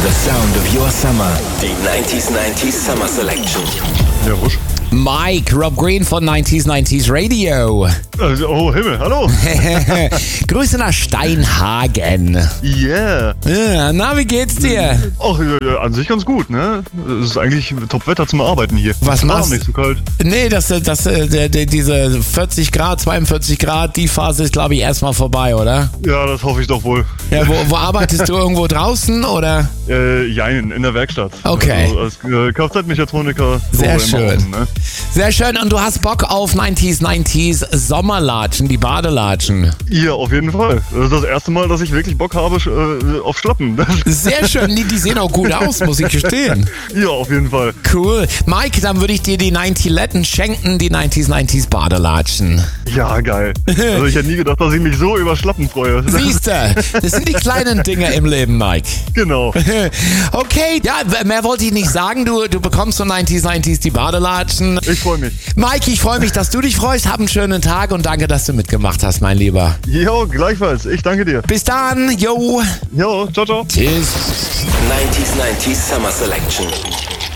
The sound of your summer. Die 90s Summer Selection. Ja, Rusch. Mike, Rob Green von 90s Radio. Oh Himmel, hallo. Grüße nach Steinhagen. Yeah. Ja, na, wie geht's dir? Ach, an sich ganz gut, ne? Es ist eigentlich Top-Wetter zum Arbeiten hier. Was machst du? Nicht so kalt. Nee, diese 40 Grad, 42 Grad, die Phase ist, glaube ich, erstmal vorbei, oder? Ja, das hoffe ich doch wohl. Ja, wo arbeitest du? Irgendwo draußen, oder? Jein, in der Werkstatt. Okay. Also als Kfz-Mechatroniker. Sehr so schön. Außen, ne? Sehr schön. Und du hast Bock auf 90s Sommerlatschen, die Badelatschen. Ja, auf jeden Fall. Das ist das erste Mal, dass ich wirklich Bock habe auf Schlappen. Sehr schön. Die sehen auch gut aus, muss ich gestehen. Ja, auf jeden Fall. Cool. Mike, dann würde ich dir die 90 Letten schenken, die 90s Badelatschen. Ja, geil. Also ich hätte nie gedacht, dass ich mich so über Schlappen freue. Siehste, das sind die kleinen Dinge im Leben, Mike. Genau. Okay, ja, mehr wollte ich nicht sagen. Du bekommst von 90s die Badelatschen. Ich freue mich. Mike, ich freue mich, dass du dich freust. Hab einen schönen Tag und danke, dass du mitgemacht hast, mein Lieber. Jo, gleichfalls. Ich danke dir. Bis dann, yo. Jo, ciao, ciao. Tschüss. 90s Summer Selection.